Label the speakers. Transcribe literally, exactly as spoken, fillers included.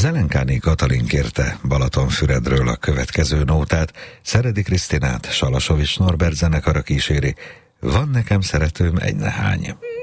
Speaker 1: Zelenkáné Katalin kérte Balatonfüredről a következő nótát, Szeredi Krisztinát Salasovics Norbert zenekara kíséri, Van nekem szeretőm egy nehány.